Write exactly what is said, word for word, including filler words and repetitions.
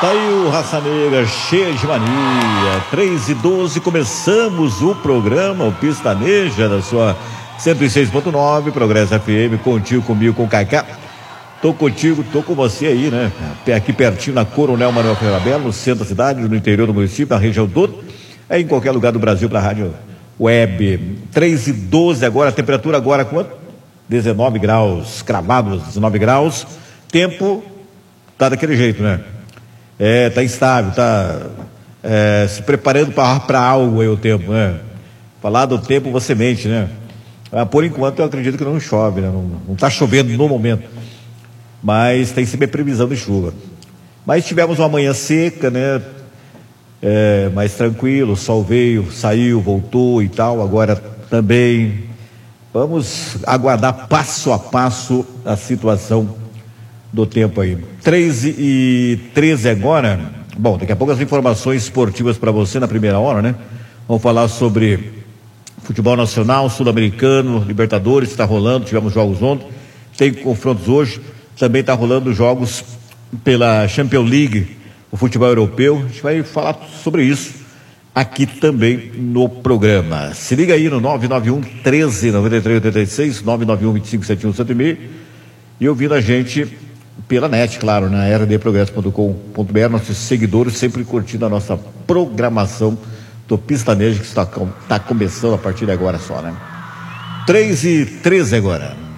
Tá aí o Raça Negra, cheia de mania. três e doze, começamos o programa, o Pistaneja, da sua cento e seis ponto nove, Progresso F M, contigo, comigo, com o Cacá. Tô contigo, tô com você aí, né? Aqui pertinho na Coronel Manuel Ferreira Belo, no centro da cidade, no interior do município, na região toda, é em qualquer lugar do Brasil para a rádio web. três e doze agora, a temperatura agora quanto? dezenove graus, cravados, dezenove graus. Tempo tá daquele jeito, né? É, tá instável, tá é, se preparando para algo aí o tempo, né? Falar do tempo você mente, né? Ah, por enquanto eu acredito que não chove, né? Não, não tá chovendo no momento, mas tem sempre previsão de chuva. Mas tivemos uma manhã seca, né? É, mais tranquilo, o sol veio, saiu, voltou e tal, agora também. Vamos aguardar passo a passo a situação do tempo aí. três e treze agora. Bom, daqui a pouco as informações esportivas para você na primeira hora, né? Vamos falar sobre futebol nacional, sul-americano, Libertadores, está rolando, tivemos jogos ontem, tem confrontos hoje, também está rolando jogos pela Champions League, o futebol europeu. A gente vai falar sobre isso aqui também no programa. Se liga aí no nove nove um, treze, noventa e três, oitenta e seis, nove nove um, vinte e cinco, setenta e um, cento e meio, e ouvindo a gente pela net, claro, na r d progresso ponto com ponto b r, nossos seguidores sempre curtindo a nossa programação do Pistaneja, que está, está começando a partir de agora só, né? três e treze agora.